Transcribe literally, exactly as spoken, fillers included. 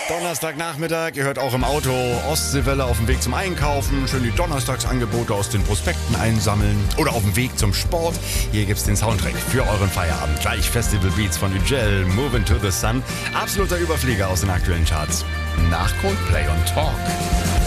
Donnerstagnachmittag, ihr hört auch im Auto Ostseewelle auf dem Weg zum Einkaufen, schön die Donnerstagsangebote aus den Prospekten einsammeln oder auf dem Weg zum Sport. Hier gibt's den Soundtrack für euren Feierabend. Gleich Festival Beats von Ugel, Moving to the Sun. Absoluter Überflieger aus den aktuellen Charts. Nach Coldplay und Talk.